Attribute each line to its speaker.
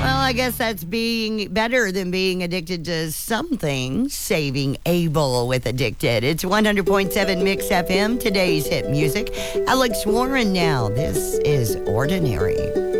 Speaker 1: Well, I guess that's being better than being addicted to something. Saving Abel with Addicted. It's 100.7 Mix FM, today's hit music. Alex Warren now. This is Ordinary.